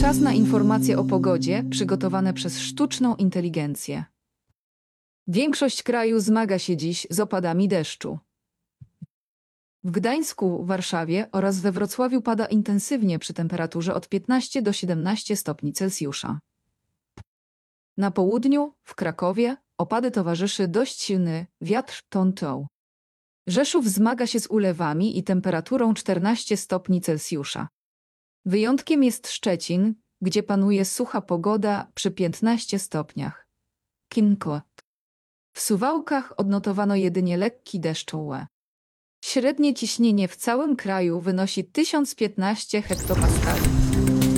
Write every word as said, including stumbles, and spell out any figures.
Czas na informacje o pogodzie przygotowane przez sztuczną inteligencję. Większość kraju zmaga się dziś z opadami deszczu. W Gdańsku, Warszawie oraz we Wrocławiu pada intensywnie przy temperaturze od piętnastu do siedemnastu stopni Celsjusza. Na południu, w Krakowie, opady towarzyszy dość silny wiatr tontou. Rzeszów zmaga się z ulewami i temperaturą czternastu stopni Celsjusza. Wyjątkiem jest Szczecin, gdzie panuje sucha pogoda przy piętnastu stopniach. Kinko. W Suwałkach odnotowano jedynie lekki deszczołe. Średnie ciśnienie w całym kraju wynosi tysiąc piętnaście hektopaskali.